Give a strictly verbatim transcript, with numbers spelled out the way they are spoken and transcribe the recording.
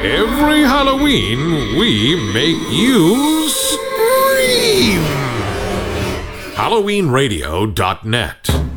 Every Halloween, we make you scream! Halloween Radio dot net